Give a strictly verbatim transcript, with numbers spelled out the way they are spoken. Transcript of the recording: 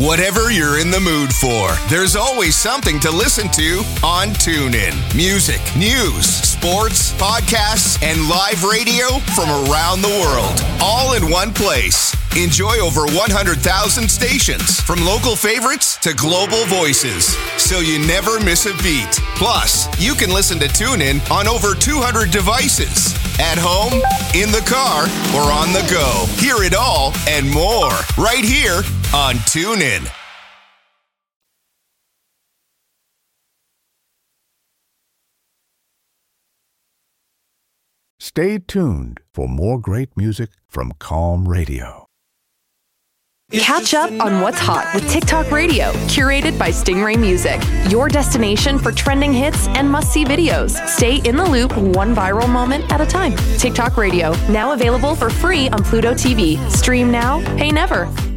Whatever you're in the mood for, there's always something to listen to on TuneIn. Music, news, sports, podcasts, and live radio from around the world, all in one place. Enjoy over one hundred thousand stations, from local favorites to global voices, so you never miss a beat. Plus, you can listen to TuneIn on over two hundred devices, at home, in the car, or on the go. Hear it all and more right here on TuneIn. Stay tuned for more great music from Calm Radio. Catch up on what's hot with TikTok Radio, curated by Stingray Music. Your destination for trending hits and must-see videos. Stay in the loop, one viral moment at a time. TikTok Radio, now available for free on Pluto T V. Stream now, pay never.